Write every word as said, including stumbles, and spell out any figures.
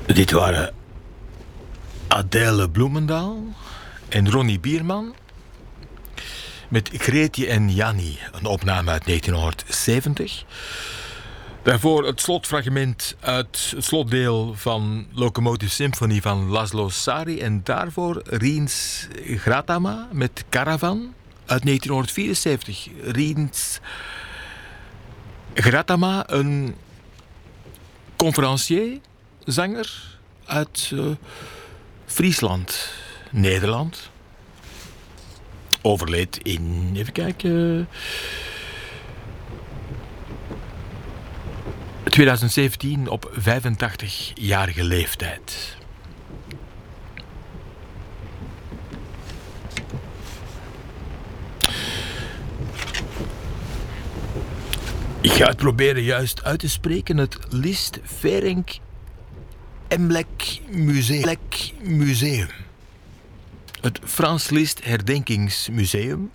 Dit waren Adèle Bloemendaal en Ronnie Bierman met Greetje en Jannie, een opname uit negentienhonderdzeventig. Daarvoor het slotfragment uit het slotdeel van Locomotive Symphony van Laszlo Sari. En daarvoor Riens Gratama met Caravan uit negentienhonderdvierenzeventig. Riens Gratama, een conferencier, zanger uit uh, Friesland, Nederland. Overleed in, even kijken, twintig zeventien op vijfentachtigjarige leeftijd. Ik ga het proberen juist uit te spreken. Het Liszt Ferenc Emlek Museum. Museum. Het Frans Liszt Herdenkingsmuseum